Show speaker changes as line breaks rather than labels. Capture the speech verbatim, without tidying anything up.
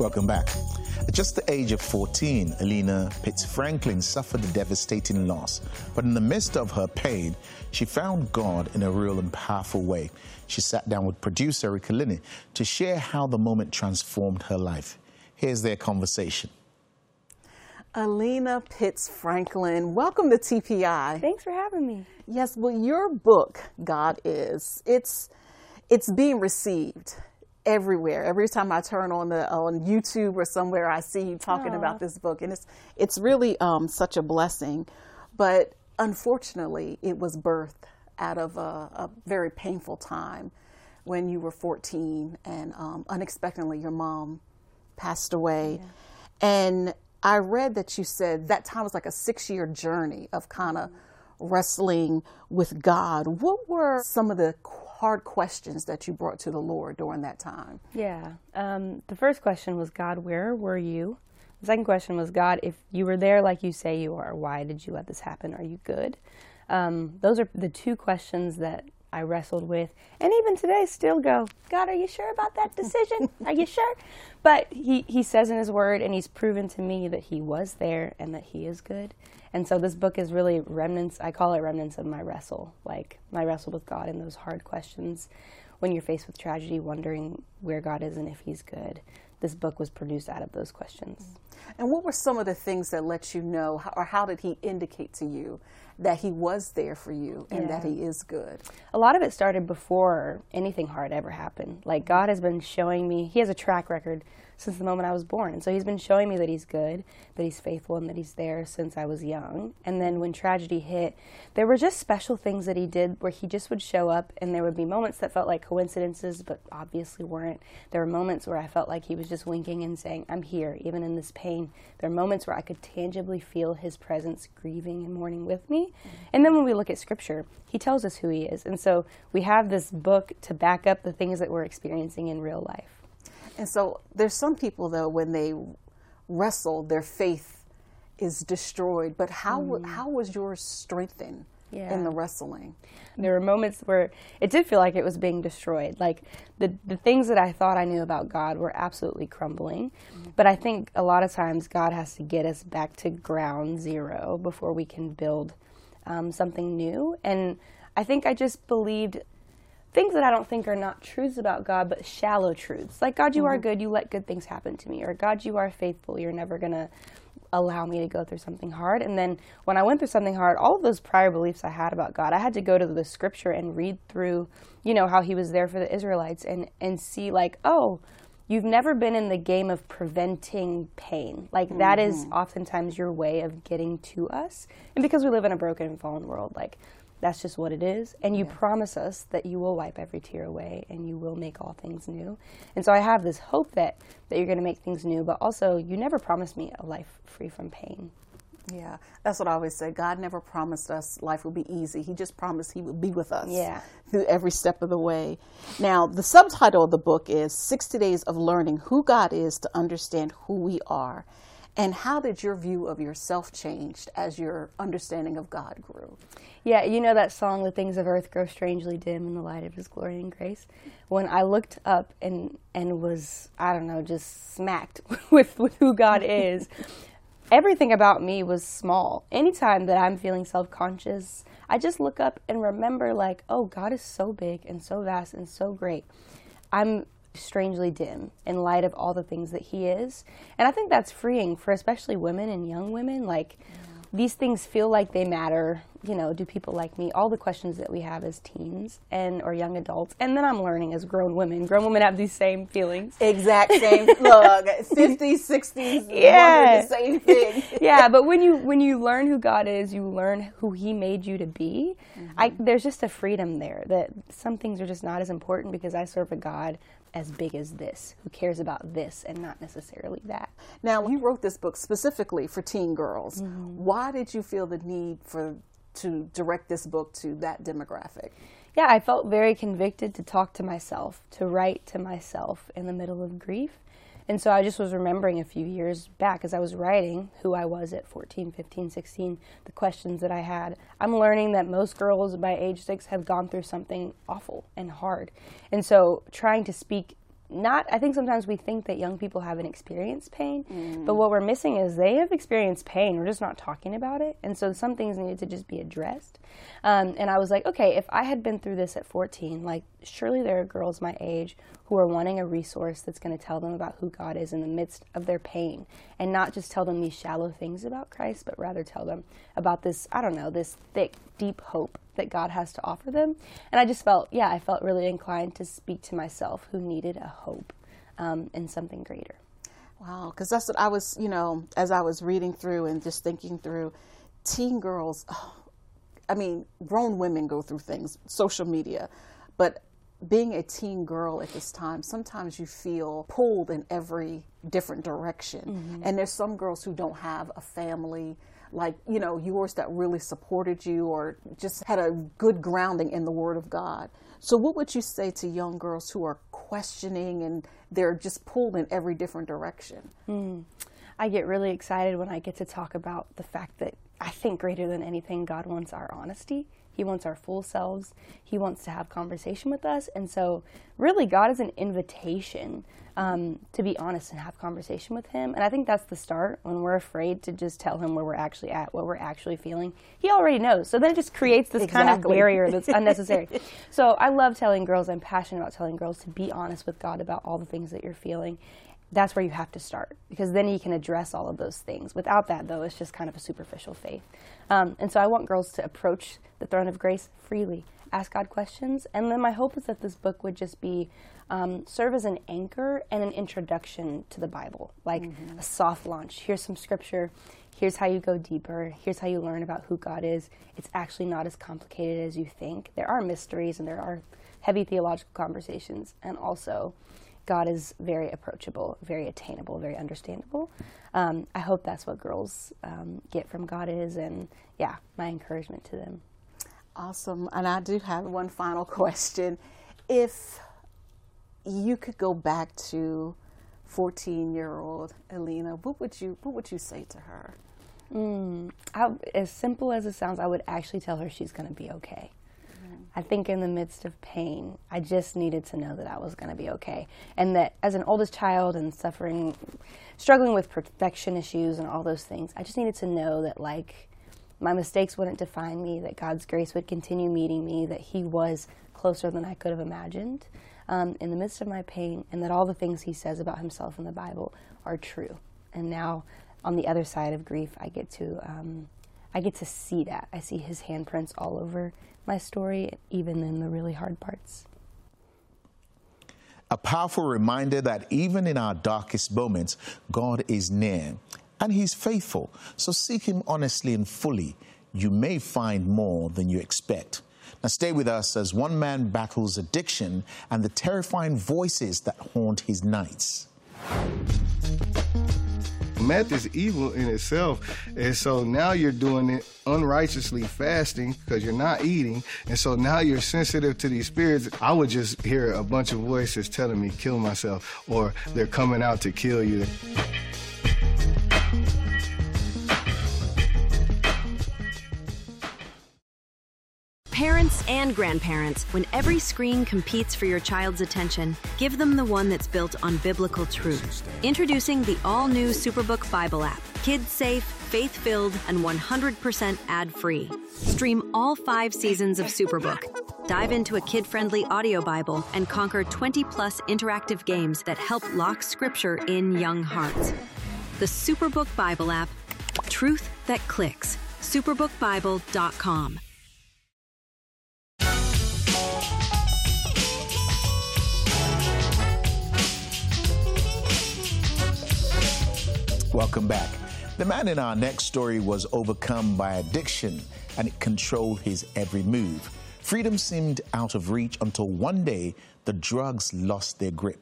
Welcome back. At just the age of fourteen, Alina Pitts Franklin suffered a devastating loss. But in the midst of her pain, she found God in a real and powerful way. She sat down with producer Erica Linney to share how the moment transformed her life. Here's their conversation.
Alina Pitts Franklin, welcome to T P I.
Thanks for having me.
Yes, well, your book, God Is, it's it's being received everywhere. Every time I turn on the on YouTube or somewhere, I see you talking
Aww.
about this book, and it's it's really um, such a blessing. But unfortunately, it was birthed out of a, a very painful time when you were fourteen, and um, unexpectedly your mom passed away,
yeah.
and I read that you said that time was like a six-year journey of kind of wrestling with God. What were some of the hard questions that you brought to the Lord during that time?
Yeah. Um, the first question was, God, where were you? The second question was, God, if you were there like you say you are, why did you let this happen? Are you good? Um, those are the two questions that I wrestled with, and even today still go, God, are you sure about that decision? Are you sure? But he, he says in his word, and he's proven to me that he was there and that he is good. And so this book is really remnants, I call it remnants of my wrestle, like my wrestle with God in those hard questions when you're faced with tragedy, wondering where God is and if he's good. This book was produced out of those questions.
And what were some of the things that let you know, or how did he indicate to you that he was there for you and
Yeah.
that he is good?
A lot of it started before anything hard ever happened. Like, God has been showing me, he has a track record since the moment I was born. And so he's been showing me that he's good, that he's faithful, and that he's there since I was young. And then when tragedy hit, there were just special things that he did where he just would show up, and there would be moments that felt like coincidences, but obviously weren't. There were moments where I felt like he was just winking and saying, I'm here, even in this pain. There are moments where I could tangibly feel his presence grieving and mourning with me. And then when we look at Scripture, he tells us who he is. And so we have this book to back up the things that we're experiencing in real life.
And so there's some people, though, when they wrestle, their faith is destroyed. But how mm. how was yours strengthened
yeah.
in the wrestling?
There were moments where it did feel like it was being destroyed. Like the, the things that I thought I knew about God were absolutely crumbling. Mm. But I think a lot of times God has to get us back to ground zero before we can build um, something new. And I think I just believed things that I don't think are not truths about God, but shallow truths. Like, God, you mm-hmm. are good, you let good things happen to me. Or, God, you are faithful, you're never going to allow me to go through something hard. And then when I went through something hard, all of those prior beliefs I had about God, I had to go to the Scripture and read through, you know, how he was there for the Israelites and, and see, like, oh, you've never been in the game of preventing pain. Like, mm-hmm. that is oftentimes your way of getting to us. And because we live in a broken and fallen world, like, that's just what it is. And you yeah. promise us that you will wipe every tear away and you will make all things new. And so I have this hope that, that you're going to make things new, but also you never promised me a life free from pain.
Yeah, that's what I always say. God never promised us life would be easy. He just promised he would be with us
yeah.
through every step of the way. Now, the subtitle of the book is sixty days of Learning Who God Is to Understand Who We Are. And how did your view of yourself change as your understanding of God grew?
Yeah, you know that song, The Things of Earth Grow Strangely Dim in the Light of His Glory and Grace? When I looked up and, and was, I don't know, just smacked with, with who God is, everything about me was small. Anytime that I'm feeling self-conscious, I just look up and remember, like, oh, God is so big and so vast and so great. I'm strangely dim in light of all the things that he is. And I think that's freeing for especially women and young women. Like, yeah. these things feel like they matter. You know, do people like me? All the questions that we have as teens and or young adults. And then I'm learning as grown women. Grown women have these same feelings.
Exact same. Look, fifties, sixties,
yeah.
the same thing.
Yeah, but when you when you learn who God is, you learn who he made you to be. Mm-hmm. I, there's just a freedom there that some things are just not as important because I serve a God as big as this, who cares about this and not necessarily that.
Now, you wrote this book specifically for teen girls.
Mm-hmm.
Why did you feel the need for to direct this book to that demographic?
Yeah, I felt very convicted to talk to myself, to write to myself in the middle of grief. And so I just was remembering a few years back as I was writing who I was at fourteen, fifteen, sixteen, the questions that I had. I'm learning that most girls by age six have gone through something awful and hard. And so trying to speak not, I think sometimes we think that young people haven't experienced pain,
Mm.
but what we're missing is they have experienced pain. We're just not talking about it. And so some things needed to just be addressed. Um, and I was like, okay, if I had been through this at fourteen, like surely there are girls my age who are wanting a resource that's going to tell them about who God is in the midst of their pain, and not just tell them these shallow things about Christ, but rather tell them about this, I don't know, this thick, deep hope that God has to offer them. And I just felt, yeah, I felt really inclined to speak to myself who needed a hope um, in something greater.
Wow, because that's what I was, you know, as I was reading through and just thinking through, teen girls, oh, I mean, grown women go through things, social media, but being a teen girl at this time, sometimes you feel pulled in every different direction. Mm-hmm. And there's some girls who don't have a family like, you know, yours that really supported you or just had a good grounding in the Word of God. So what would you say to young girls who are questioning and they're just pulled in every different direction?
Mm. I get really excited when I get to talk about the fact that I think greater than anything, God wants our honesty. He wants our full selves. He wants to have conversation with us. And so really God is an invitation um, to be honest and have conversation with him. And I think that's the start. When we're afraid to just tell him where we're actually at, what we're actually feeling, he already knows. So then it just creates this
exactly.
kind of barrier that's unnecessary. So I love telling girls, I'm passionate about telling girls to be honest with God about all the things that you're feeling. That's where you have to start, because then he can address all of those things. Without that, though, it's just kind of a superficial faith. Um, and so I want girls to approach the throne of grace freely, ask God questions, and then my hope is that this book would just be, um, serve as an anchor and an introduction to the Bible, like mm-hmm. a soft launch. Here's some scripture. Here's how you go deeper. Here's how you learn about who God is. It's actually not as complicated as you think. There are mysteries and there are heavy theological conversations, and also God is very approachable, very attainable, very understandable. Um, I hope that's what girls um, get from God is, and yeah, my encouragement to them.
Awesome. And I do have one final question. If you could go back to fourteen-year-old Alina, what would you what would you say to her?
Mm, I, as simple as it sounds, I would actually tell her she's going to be okay. I think in the midst of pain, I just needed to know that I was going to be okay. And that as an oldest child and suffering, struggling with perfection issues and all those things, I just needed to know that, like, my mistakes wouldn't define me, that God's grace would continue meeting me, that he was closer than I could have imagined um, in the midst of my pain, and that all the things he says about himself in the Bible are true. And now, on the other side of grief, I get to um, I get to see that. I see his handprints all over my story, even in the really hard parts.
A powerful reminder that even in our darkest moments, God is near and he's faithful. So seek him honestly and fully. You may find more than you expect. Now stay with us as one man battles addiction and the terrifying voices that haunt his nights.
Meth is evil in itself, and so now you're doing it unrighteously, fasting because you're not eating, and so now you're sensitive to these spirits. I would just hear a bunch of voices telling me kill myself, or they're coming out to kill you.
Parents and grandparents, when every screen competes for your child's attention, give them the one that's built on biblical truth. Introducing the all-new Superbook Bible app. Kids-safe, faith-filled, and one hundred percent ad-free. Stream all five seasons of Superbook. Dive into a kid-friendly audio Bible and conquer twenty plus interactive games that help lock scripture in young hearts. The Superbook Bible app. Truth that clicks. superbook bible dot com.
Welcome back. The man in our next story was overcome by addiction, and it controlled his every move. Freedom seemed out of reach until one day the drugs lost their grip.